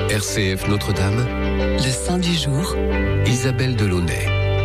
RCF Notre-Dame, le saint du jour, Isabelle Delaunay.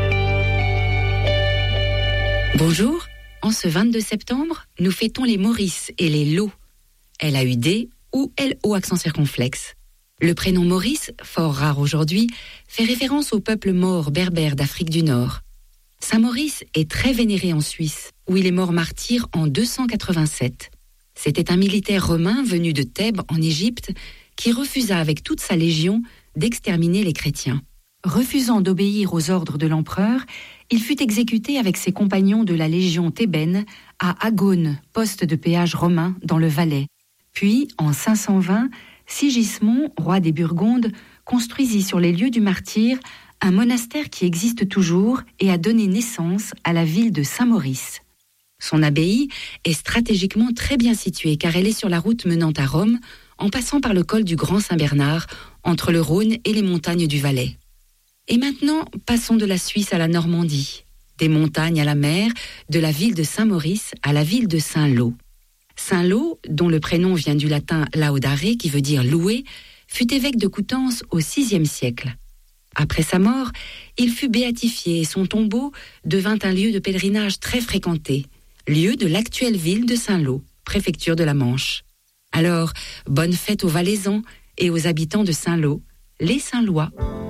Bonjour, en ce 22 septembre, nous fêtons les Maurice et les Lo. L-A-U-D ou L-O accent circonflexe. Le prénom Maurice, fort rare aujourd'hui, fait référence au peuple maure berbère d'Afrique du Nord. Saint Maurice est très vénéré en Suisse, où il est mort martyr en 287. C'était un militaire romain venu de Thèbes en Égypte qui refusa avec toute sa légion d'exterminer les chrétiens. Refusant d'obéir aux ordres de l'empereur, il fut exécuté avec ses compagnons de la légion thébaine à Agone, poste de péage romain dans le Valais. Puis, en 520, Sigismond, roi des Burgondes, construisit sur les lieux du martyre un monastère qui existe toujours et a donné naissance à la ville de Saint-Maurice. Son abbaye est stratégiquement très bien située car elle est sur la route menant à Rome, en passant par le col du Grand Saint-Bernard, entre le Rhône et les montagnes du Valais. Et maintenant, passons de la Suisse à la Normandie, des montagnes à la mer, de la ville de Saint-Maurice à la ville de Saint-Lô. Saint-Lô, dont le prénom vient du latin laudare, qui veut dire louer, fut évêque de Coutances au VIe siècle. Après sa mort, il fut béatifié et son tombeau devint un lieu de pèlerinage très fréquenté, lieu de l'actuelle ville de Saint-Lô, préfecture de la Manche. Alors, bonne fête aux Valaisans et aux habitants de Saint-Lô, les Saint-Lois.